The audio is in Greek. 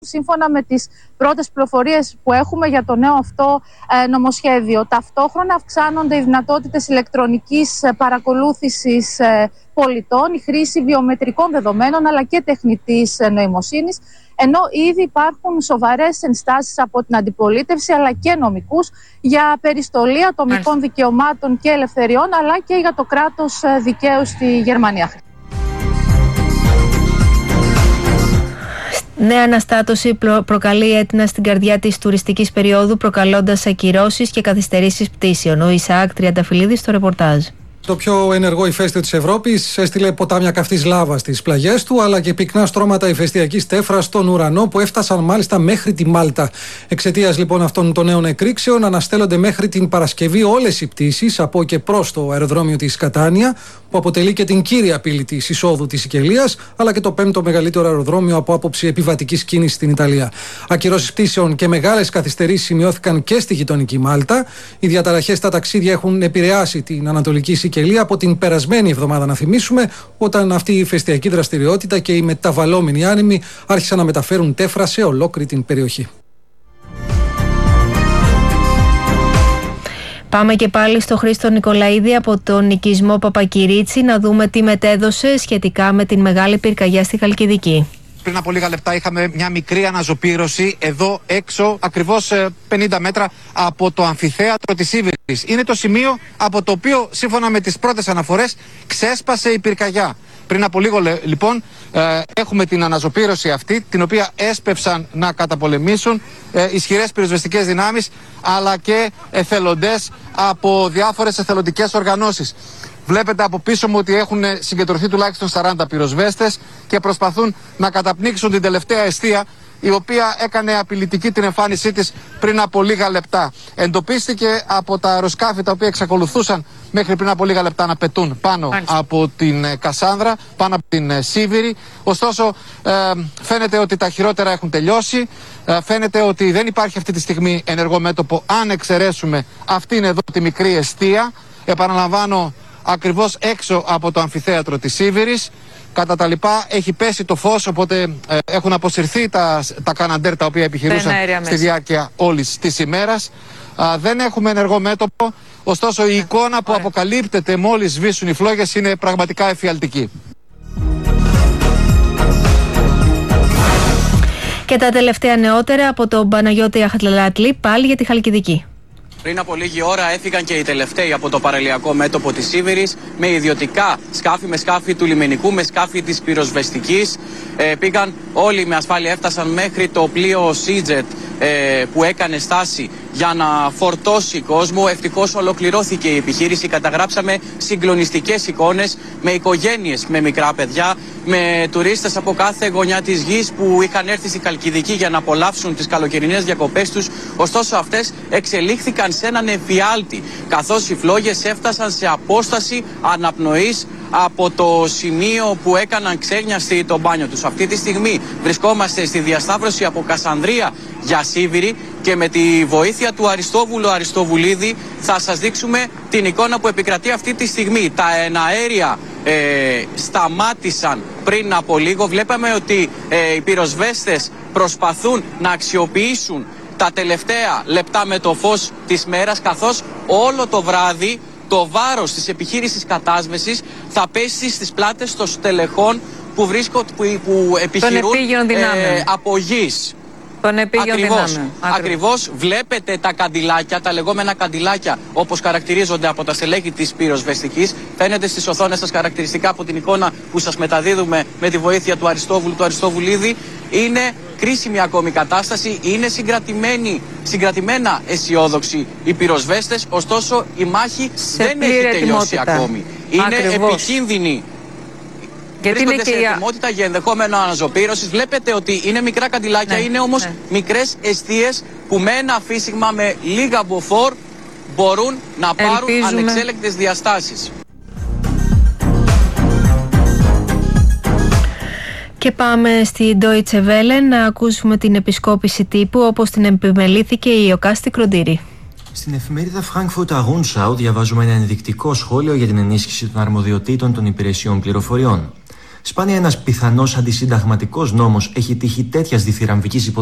σύμφωνα με τις πρώτες πληροφορίες που έχουμε για το νέο αυτό νομοσχέδιο. Ταυτόχρονα αυξάνονται οι δυνατότητες ηλεκτρονικής παρακολούθησης πολιτών, η χρήση βιομετρικών δεδομένων αλλά και τεχνητής νοημοσύνης, ενώ ήδη υπάρχουν σοβαρές ενστάσεις από την αντιπολίτευση αλλά και νομικούς για περιστολή ατομικών δικαιωμάτων και ελευθεριών αλλά και για το κράτος δικαίου στη Γερμανία. Νέα αναστάτωση προκαλεί έτεινα στην καρδιά της τουριστικής περίοδου, προκαλώντας ακυρώσεις και καθυστερήσεις πτήσεων. Ο Ισαάκ Τριανταφυλλίδης στο ρεπορτάζ. Το πιο ενεργό ηφαίστειο της Ευρώπης έστειλε ποτάμια καυτής λάβας στις πλαγιές του, αλλά και πυκνά στρώματα ηφαιστειακής τέφρας στον ουρανό που έφτασαν μάλιστα μέχρι τη Μάλτα. Εξαιτίας λοιπόν αυτών των νέων εκρήξεων, αναστέλλονται μέχρι την Παρασκευή όλες οι πτήσεις από και προς το αεροδρόμιο της Κατάνια, που αποτελεί και την κύρια πύλη της εισόδου της Σικελίας, αλλά και το πέμπτο μεγαλύτερο αεροδρόμιο από άποψη επιβατικής κίνησης στην Ιταλία. Ακυρώσεις πτήσεων και μεγάλες καθυστερήσεις σημειώθηκαν και στη γειτονική Μάλτα. Οι διαταραχές στα ταξίδια έχουν επηρεάσει την Ανατολική Σικελία από την περασμένη εβδομάδα, να θυμίσουμε, όταν αυτή η ηφαιστειακή δραστηριότητα και οι μεταβαλλόμενοι άνεμοι άρχισαν να μεταφέρουν τέφρα σε ολόκληρη την περιοχή. Πάμε και πάλι στο Χρήστο Νικολαίδη από τον οικισμό Παπακυρίτσι να δούμε τι μετέδωσε σχετικά με την μεγάλη πυρκαγιά στη Χαλκιδική. Πριν από λίγα λεπτά είχαμε μια μικρή αναζωπήρωση εδώ έξω, ακριβώς 50 μέτρα από το αμφιθέατρο της Σίβηρης. Είναι το σημείο από το οποίο, σύμφωνα με τις πρώτες αναφορές, ξέσπασε η πυρκαγιά. Πριν από λίγο λοιπόν έχουμε την αναζωπήρωση αυτή, την οποία έσπευσαν να καταπολεμήσουν ισχυρές πυροσβεστικές δυνάμεις αλλά και εθελοντές από διάφορες εθελοντικές οργανώσεις. Βλέπετε από πίσω μου ότι έχουν συγκεντρωθεί τουλάχιστον 40 πυροσβέστες και προσπαθούν να καταπνίξουν την τελευταία εστία, η οποία έκανε απειλητική την εμφάνισή της πριν από λίγα λεπτά. Εντοπίστηκε από τα αεροσκάφη τα οποία εξακολουθούσαν μέχρι πριν από λίγα λεπτά να πετούν πάνω από την Κασάνδρα, πάνω από την Σίβηρη. Ωστόσο φαίνεται ότι τα χειρότερα έχουν τελειώσει. Φαίνεται ότι δεν υπάρχει αυτή τη στιγμή ενεργό μέτωπο, αν εξαιρέσουμε αυτήν εδώ τη μικρή εστία. Επαναλαμβάνω, ακριβώς έξω από το αμφιθέατρο της Σίβηρης. Κατά τα λοιπά έχει πέσει το φως, οπότε έχουν αποσυρθεί τα καναντέρ τα οποία επιχειρούσαν στη διάρκεια όλης της ημέρας. Δεν έχουμε ενεργό μέτωπο, ωστόσο η εικόνα που αποκαλύπτεται μόλις σβήσουν οι φλόγες είναι πραγματικά εφιαλτική. Και τα τελευταία νεότερα από τον Παναγιώτη Αχτλάτλη, πάλι για τη Χαλκιδική. Πριν από λίγη ώρα έφυγαν και οι τελευταίοι από το παραλιακό μέτωπο της Σίβηρης με ιδιωτικά σκάφη, με σκάφη του λιμενικού, με σκάφη της πυροσβεστικής. Πήγαν όλοι με ασφάλεια, έφτασαν μέχρι το πλοίο Seajet που έκανε στάση για να φορτώσει κόσμο. Ευτυχώς ολοκληρώθηκε η επιχείρηση. Καταγράψαμε συγκλονιστικές εικόνες με οικογένειες με μικρά παιδιά, με τουρίστες από κάθε γωνιά της γης που είχαν έρθει στη Χαλκιδική για να απολαύσουν τις καλοκαιρινές διακοπές τους. Ωστόσο αυτές εξελίχθηκαν σε έναν εφιάλτη, καθώς οι φλόγες έφτασαν σε απόσταση αναπνοής από το σημείο που έκαναν ξένιαστη το μπάνιο τους. Αυτή τη στιγμή βρισκόμαστε στη διασταύρωση από Κασανδρία για Σίβηρη και με τη βοήθεια του Αριστόβουλου Αριστοβουλίδη θα σας δείξουμε την εικόνα που επικρατεί αυτή τη στιγμή. Τα εναέρια σταμάτησαν πριν από λίγο. Βλέπαμε ότι οι πυροσβέστες προσπαθούν να αξιοποιήσουν τα τελευταία λεπτά με το φως της μέρας, καθώς όλο το βράδυ το βάρος της επιχείρησης κατάσβεσης θα πέσει στις πλάτες των στελεχών που επιχειρούν από γης. Ακριβώς βλέπετε τα καντιλάκια, τα λεγόμενα καντιλάκια όπως χαρακτηρίζονται από τα στελέχη της πυροσβεστικής. Φαίνεται στις οθόνες σας χαρακτηριστικά από την εικόνα που σας μεταδίδουμε με τη βοήθεια του Αριστόβουλου, του Αριστοβουλίδη. Είναι κρίσιμη ακόμη κατάσταση, είναι συγκρατημένα αισιόδοξοι οι πυροσβέστες, ωστόσο η μάχη δεν έχει τελειώσει ακόμη. Είναι επικίνδυνη. Γιατί βρίσκονται σε ετοιμότητα για ενδεχόμενο αναζωπήρωσης. Βλέπετε ότι είναι μικρά καντιλάκια, είναι όμως μικρές εστίες που με ένα αφήσιγμα, με λίγα μποφόρ μπορούν να πάρουν ανεξέλεγκτες διαστάσεις. Και πάμε στη Deutsche Welle να ακούσουμε την επισκόπηση τύπου όπως την επιμελήθηκε η Ιωκάστη Κροντήρη. Στην εφημερίδα Frankfurter Rundschau διαβάζουμε ένα ενδεικτικό σχόλιο για την ενίσχυση των αρμοδιοτήτων των υπηρεσιών πληροφοριών. Σπάνια ένας πιθανός αντισυνταγματικός νόμος έχει τύχει τέτοιας διθυραμβικής